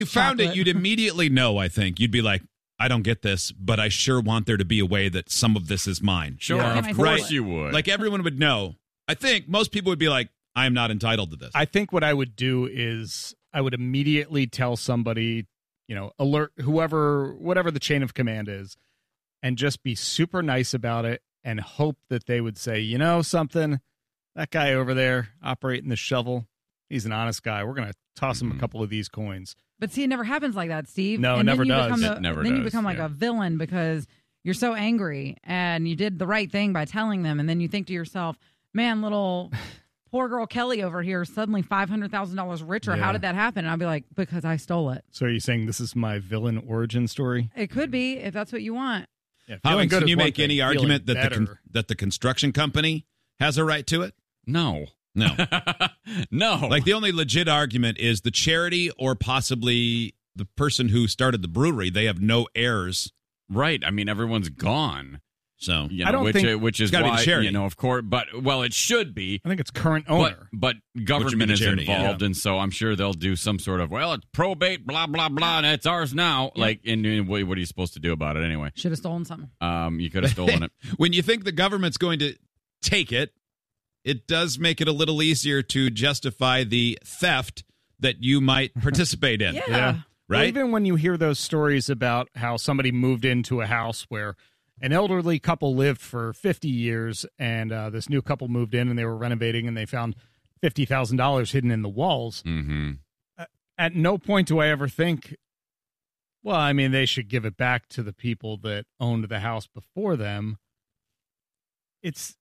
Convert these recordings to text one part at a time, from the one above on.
you found chocolate. it, you'd immediately know, I think. You'd be like, I don't get this, but I sure want there to be a way that some of this is mine. Sure, Yeah. of Can I course steal you would. Like everyone would know. I think most people would be like, I am not entitled to this. I think what I would do is I would immediately tell somebody, alert whatever the chain of command is, and just be super nice about it and hope that they would say, something, that guy over there operating the shovel, he's an honest guy. We're going to toss him a couple of these coins. But see, it never happens like that, Steve. No, and it never does. Then you become like a villain because you're so angry and you did the right thing by telling them. And then you think to yourself, man, little poor girl Kelly over here is suddenly $500,000 richer. Yeah. How did that happen? And I'll be like, because I stole it. So are you saying this is my villain origin story? It could be if that's what you want. Yeah, How can you make any thing, argument feeling that that the construction company has a right to it? No. No. No. Like the only legit argument is the charity or possibly the person who started the brewery. They have no heirs. Right. I mean, everyone's gone. So I don't think which is it's gotta be why, the charity. of course, it should be. I think it's current owner. But government is charity, involved, yeah. and so I'm sure they'll do some sort of, it's probate, blah, blah, blah, and it's ours now. Yeah. And what are you supposed to do about it anyway? Should have stolen something. You could have stolen it. when you think the government's going to take it, it does make it a little easier to justify the theft that you might participate in. Yeah. Right? Well, even when you hear those stories about how somebody moved into a house where an elderly couple lived for 50 years and this new couple moved in and they were renovating and they found $50,000 hidden in the walls. Mm-hmm. At no point do I ever think, well, I mean, they should give it back to the people that owned the house before them. It's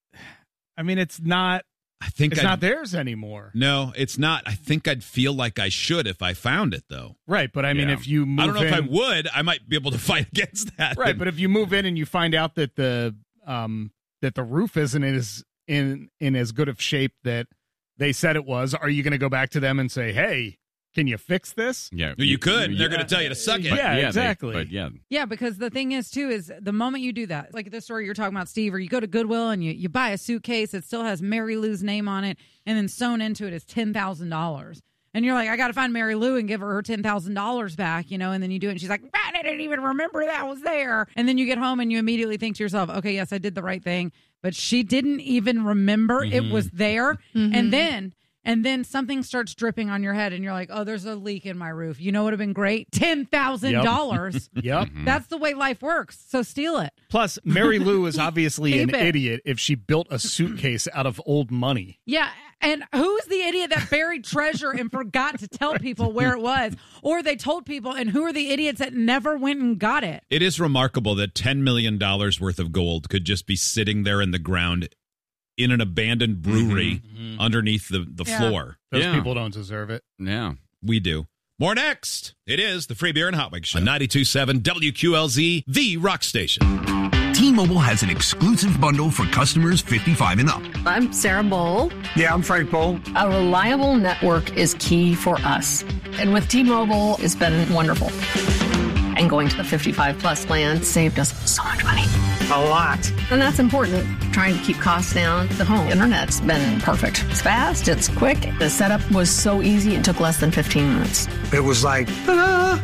not. I think it's not theirs anymore. No, it's not. I think I'd feel like I should if I found it, though. Right, but I mean, if you move I don't know if I in- would. I might be able to fight against that. Right, but if you move in and you find out that the roof isn't in as good of shape that they said it was, are you going to go back to them and say, "Hey, can you fix this?" Yeah, you could. They're going to tell you to suck it. Yeah, exactly. Yeah, because the thing is, too, is the moment you do that, like the story you're talking about, Steve, or you go to Goodwill and you buy a suitcase that still has Mary Lou's name on it, and then sewn into it is $10,000. And you're like, I got to find Mary Lou and give her $10,000 back, and then you do it, and she's like, I didn't even remember that was there. And then you get home and you immediately think to yourself, okay, yes, I did the right thing, but she didn't even remember it was there. Mm-hmm. And then something starts dripping on your head, and you're like, oh, there's a leak in my roof. You know what would have been great? $10,000. Yep. That's the way life works. So steal it. Plus, Mary Lou is obviously Keep an it. idiot if she built a suitcase out of old money. Yeah. And who's the idiot that buried treasure and forgot to tell people where it was? Or they told people, and who are the idiots that never went and got it? It is remarkable that $10 million worth of gold could just be sitting there in the ground in an abandoned brewery underneath the floor. Those people don't deserve it. Yeah. We do. More next. It is the Free Beer and Hot Wings Show. 92.7 WQLZ, the rock station. T-Mobile has an exclusive bundle for customers 55 and up. I'm Sarah Bowl. Yeah, I'm Frank Bowl. A reliable network is key for us. And with T-Mobile, it's been wonderful. And going to the 55 plus plan saved us so much money. A lot. And that's important. Trying to keep costs down. The home internet's been perfect. It's fast, it's quick. The setup was so easy, it took less than 15 minutes. It was like, ta-da!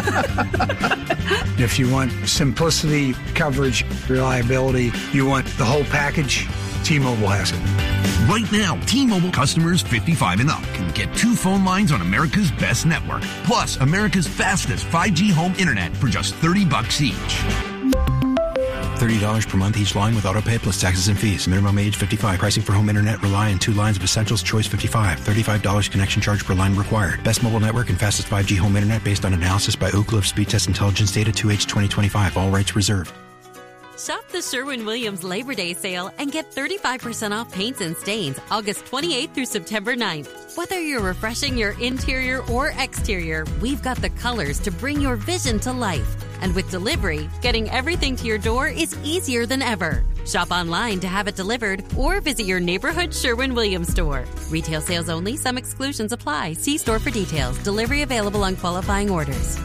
If you want simplicity, coverage, reliability, you want the whole package, T-Mobile has it. Right now, T-Mobile customers 55 and up can get 2 phone lines on America's best network, plus America's fastest 5G home internet for just $30 each. $30 per month each line with autopay plus taxes and fees. Minimum age 55. Pricing for home internet rely on 2 lines of Essentials Choice 55. $35 connection charge per line required. Best mobile network and fastest 5G home internet based on analysis by Ookla of Speed Test Intelligence data 2H 2025. All rights reserved. Shop the Sherwin-Williams Labor Day sale and get 35% off paints and stains August 28th through September 9th. Whether you're refreshing your interior or exterior, we've got the colors to bring your vision to life. And with delivery, getting everything to your door is easier than ever. Shop online to have it delivered or visit your neighborhood Sherwin-Williams store. Retail sales only. Some exclusions apply. See store for details. Delivery available on qualifying orders.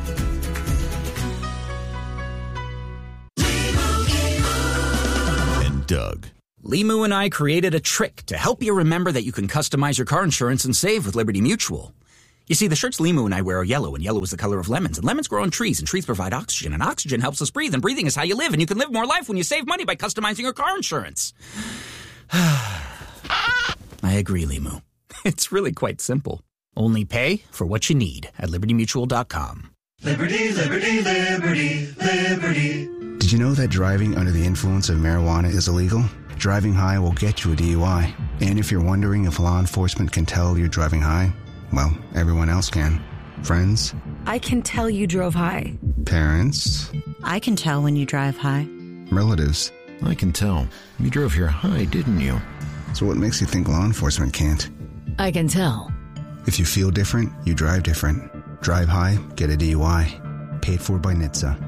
Doug. Limu and I created a trick to help you remember that you can customize your car insurance and save with Liberty Mutual. You see, the shirts Limu and I wear are yellow, and yellow is the color of lemons, and lemons grow on trees, and trees provide oxygen, and oxygen helps us breathe, and breathing is how you live, and you can live more life when you save money by customizing your car insurance. I agree, Limu. It's really quite simple. Only pay for what you need at LibertyMutual.com. Liberty, liberty, liberty, liberty. Did you know that driving under the influence of marijuana is illegal? Driving high will get you a DUI. And if you're wondering if law enforcement can tell you're driving high, well, everyone else can. Friends? I can tell you drove high. Parents? I can tell when you drive high. Relatives? I can tell. You drove here high, didn't you? So what makes you think law enforcement can't? I can tell. If you feel different, you drive different. Drive high, get a DUI. Paid for by NHTSA.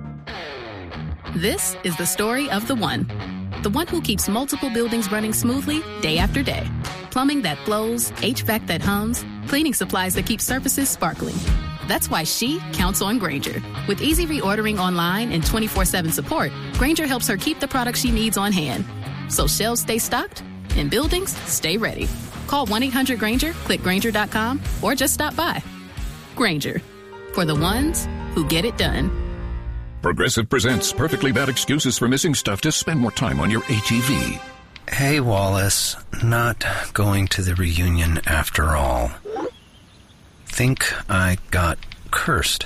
This is the story of the one who keeps multiple buildings running smoothly day after day. Plumbing that flows, HVAC that hums, cleaning supplies that keep surfaces sparkling. That's why she counts on Grainger. With easy reordering online and 24/7 support, Grainger helps her keep the products she needs on hand. So shelves stay stocked and buildings stay ready. Call 1-800-GRAINGER, click Grainger.com, or just stop by. Grainger, for the ones who get it done. Progressive presents Perfectly Bad Excuses for Missing Stuff to Spend More Time on Your ATV. Hey, Wallace. Not going to the reunion after all. Think I got cursed.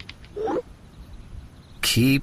Keep,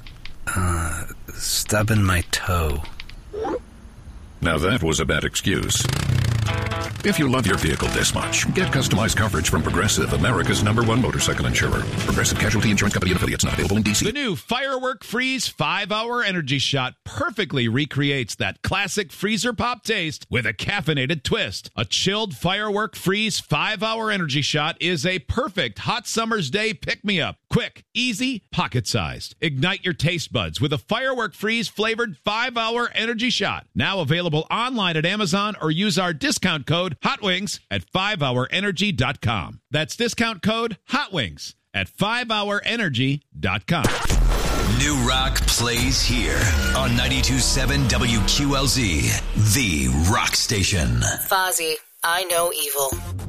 stubbing my toe. Now that was a bad excuse. If you love your vehicle this much, get customized coverage from Progressive, America's #1 motorcycle insurer. Progressive Casualty Insurance Company and affiliates, not available in D.C. The new Firework Freeze 5-Hour Energy Shot perfectly recreates that classic freezer pop taste with a caffeinated twist. A chilled Firework Freeze 5-Hour Energy Shot is a perfect hot summer's day pick-me-up. Quick, easy, pocket-sized. Ignite your taste buds with a Firework Freeze flavored 5-Hour Energy Shot. Now available online at Amazon, or use our discount code HOTWINGS at 5hourenergy.com. That's discount code HOTWINGS at 5hourenergy.com. New rock plays here on 92.7 WQLZ, the rock station. Fozzy, I know evil.